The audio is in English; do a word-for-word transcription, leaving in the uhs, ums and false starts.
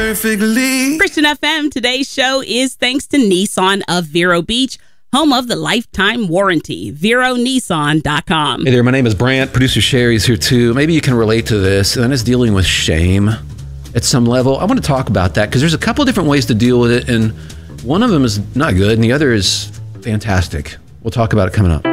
perfectly. Christian F M, today's show is thanks to Nissan of Vero Beach, home of the lifetime warranty. Vero Nissan dot com. Hey there, my name is Brant. Producer Sherry's here too. Maybe you can relate to this, and it's dealing with shame at some level. I want to talk about that because there's a couple different ways to deal with it, and one of them is not good, and the other is fantastic. We'll talk about it coming up.